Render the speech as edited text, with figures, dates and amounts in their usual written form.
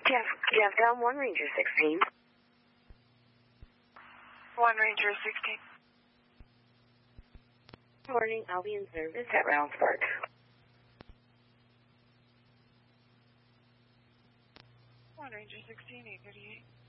Jeff, down 1 Ranger 16. 1 Ranger 16. Morning, I'll be in service at Rounds Park. 1 Ranger 16, 838.